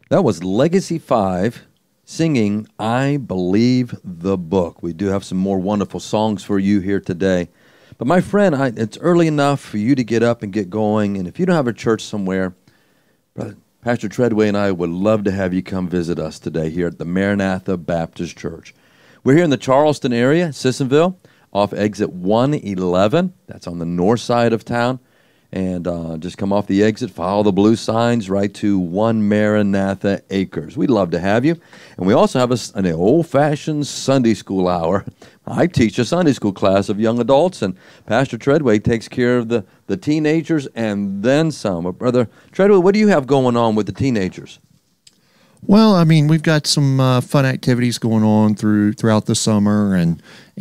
That was Legacy 5 singing I Believe the Book. We do have some more wonderful songs for you here today. But my friend, it's early enough for you to get up and get going. And if you don't have a church somewhere, Brother Pastor Treadway and I would love to have you come visit us today here at the Maranatha Baptist Church. We're here in the Charleston area, Sissonville, off exit 111. That's on the north side of town. And just come off the exit, follow the blue signs right to 1 Maranatha Acres. We'd love to have you. And we also have an old-fashioned Sunday school hour. I teach a Sunday school class of young adults, and Pastor Treadway takes care of the teenagers and then some. But Brother Treadway, what do you have going on with the teenagers? Well, I mean, we've got some fun activities going on throughout the summer, and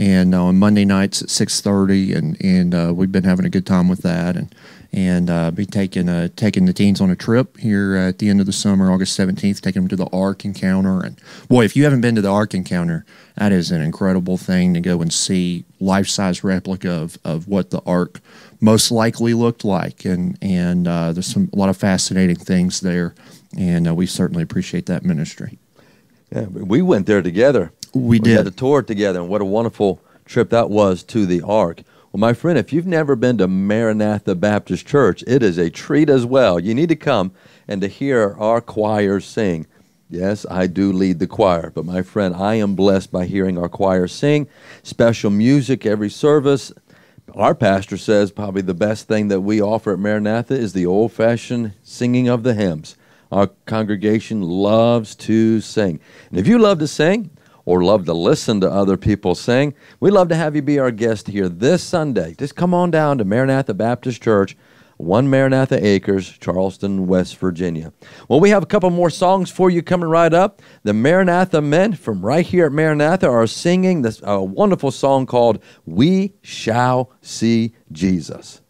on Monday nights at 6:30, and we've been having a good time with that, and be taking the teens on a trip here at the end of the summer, August 17th, taking them to the Ark Encounter. And boy, if you haven't been to the Ark Encounter, that is an incredible thing to go and see life-size replica of what the Ark most likely looked like, and there's a lot of fascinating things there. And we certainly appreciate that ministry. Yeah, we went there together. We did. We had a tour together, and what a wonderful trip that was to the Ark. Well, my friend, if you've never been to Maranatha Baptist Church, it is a treat as well. You need to come and to hear our choir sing. Yes, I do lead the choir, but my friend, I am blessed by hearing our choir sing. Special music every service. Our pastor says probably the best thing that we offer at Maranatha is the old-fashioned singing of the hymns. Our congregation loves to sing. And if you love to sing or love to listen to other people sing, we'd love to have you be our guest here this Sunday. Just come on down to Maranatha Baptist Church, 1 Maranatha Acres, Charleston, West Virginia. Well, we have a couple more songs for you coming right up. The Maranatha men from right here at Maranatha are singing this wonderful song called We Shall See Jesus.